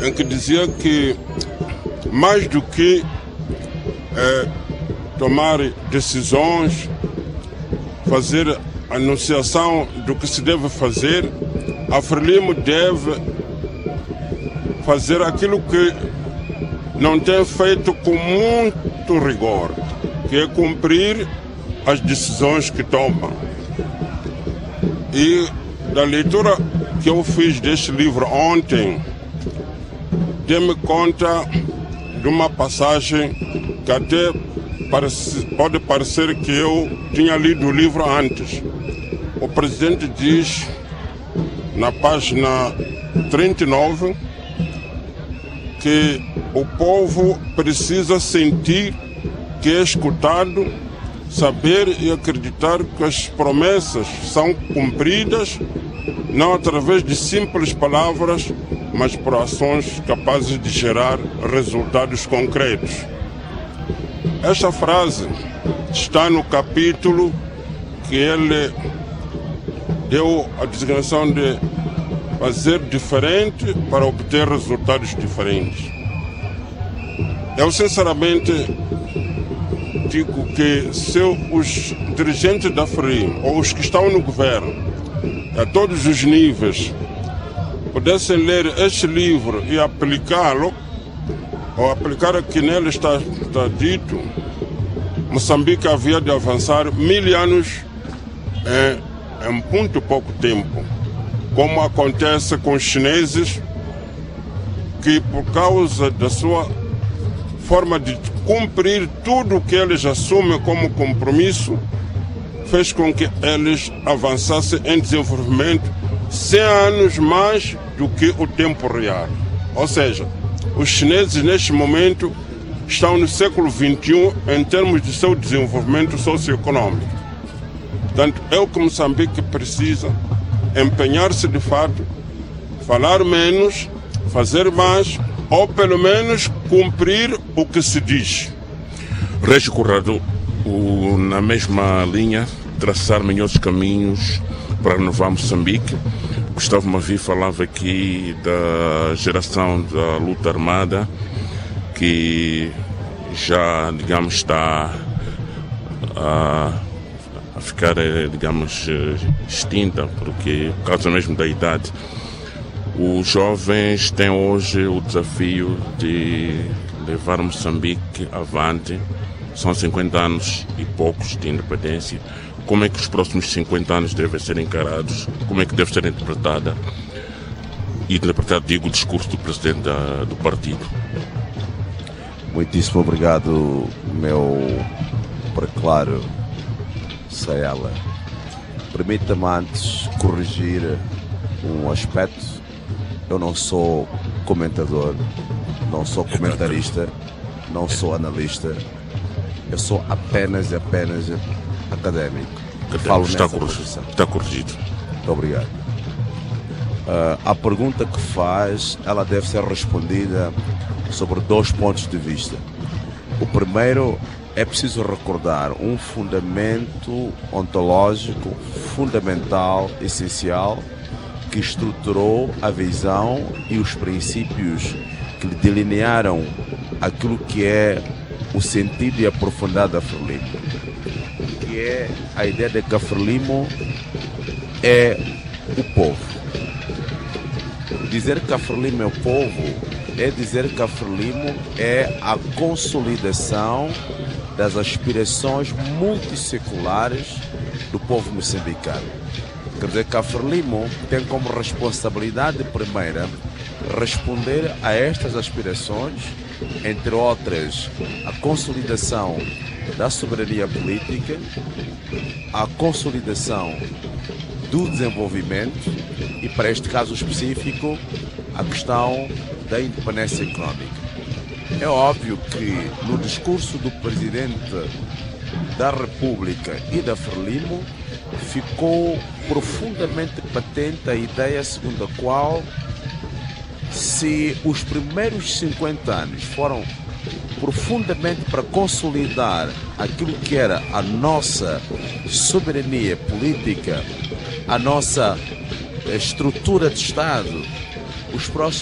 em que dizia que mais do que tomar decisões, fazer anunciação do que se deve fazer, a Frelimo deve fazer aquilo que não tem feito com muito rigor, que é cumprir as decisões que toma. E da leitura que eu fiz deste livro ontem, dei-me conta de uma passagem que até pode parecer que eu tinha lido o livro antes. O presidente diz, na página 39, que o povo precisa sentir que é escutado, saber e acreditar que as promessas são cumpridas, não através de simples palavras, mas por ações capazes de gerar resultados concretos. Esta frase está no capítulo que ele deu a designação de fazer diferente para obter resultados diferentes. Eu sinceramente digo que se os dirigentes da Frelimo ou os que estão no governo, a todos os níveis, pudessem ler este livro e aplicá-lo, ou aplicar o que nele está dito, Moçambique havia de avançar 1000 anos em muito pouco tempo, como acontece com os chineses, que por causa da sua forma de cumprir tudo o que eles assumem como compromisso, fez com que eles avançassem em desenvolvimento 100 anos mais do que o tempo real. Ou seja, os chineses neste momento estão no século XXI em termos de seu desenvolvimento socioeconômico. Portanto, é o que Moçambique precisa, empenhar-se de fato, falar menos, fazer mais, ou pelo menos cumprir o que se diz. Régio Corrado, na mesma linha, traçar melhores caminhos para renovar Moçambique. Gustavo Mavi falava aqui da geração da luta armada, que já, digamos, está a ficar, digamos, extinta, porque por causa mesmo da idade. Os jovens têm hoje o desafio de levar Moçambique avante. São 50 anos e poucos de independência. Como é que os próximos 50 anos devem ser encarados? Como é que deve ser interpretado, digo, o discurso do presidente do partido? Muitíssimo obrigado, meu preclaro Saela. Permita-me antes corrigir um aspecto. Eu não sou comentador, não sou comentarista, não sou analista. Eu sou apenas académico. Falo está nessa posição. Está corrigido. Muito obrigado. A pergunta que faz, ela deve ser respondida sobre 2 pontos de vista. O primeiro, é preciso recordar um fundamento ontológico fundamental, essencial, que estruturou a visão e os princípios que delinearam aquilo que é o sentido e a profundidade da Frelimo, que é a ideia de que a Frelimo é o povo. Dizer que a Frelimo é o povo é dizer que a Frelimo é a consolidação das aspirações multisseculares do povo moçambicano. Quer dizer que a Frelimo tem como responsabilidade primeira responder a estas aspirações, entre outras, a consolidação da soberania política, a consolidação do desenvolvimento e, para este caso específico, a questão da independência econômica. É óbvio que no discurso do Presidente da República e da Frelimo ficou profundamente patente a ideia segundo a qual, se os primeiros 50 anos foram profundamente para consolidar aquilo que era a nossa soberania política, a nossa estrutura de Estado, os próximos